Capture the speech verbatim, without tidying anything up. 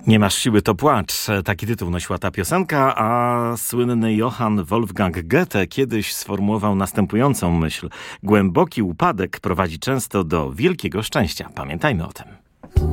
Nie masz siły, to płacz. Taki tytuł nosiła ta piosenka, a słynny Johann Wolfgang Goethe kiedyś sformułował następującą myśl. Głęboki upadek prowadzi często do wielkiego szczęścia. Pamiętajmy o tym.